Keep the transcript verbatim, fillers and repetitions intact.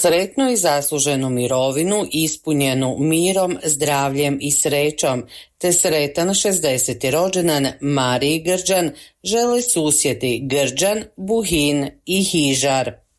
Sretnu i zasluženu mirovinu ispunjenu mirom, zdravljem i srećom, te sretan šezdeseti rođendan Mariji Grđan žele susjedi Grđan, Buhin i Hižar.